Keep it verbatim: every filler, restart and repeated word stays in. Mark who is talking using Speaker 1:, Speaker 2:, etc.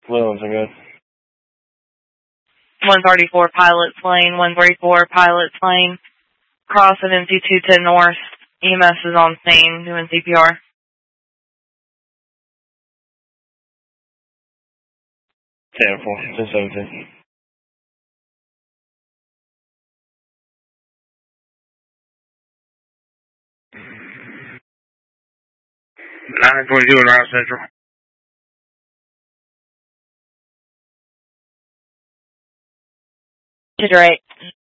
Speaker 1: Fluent's good.
Speaker 2: one thirty-four Pilots Lane, one thirty-four Pilots Lane. Cross at N C two ten North. E M S is on scene doing C P R.
Speaker 1: ten four, ten seventeen. nine twenty-two in Route Central.
Speaker 2: To direct.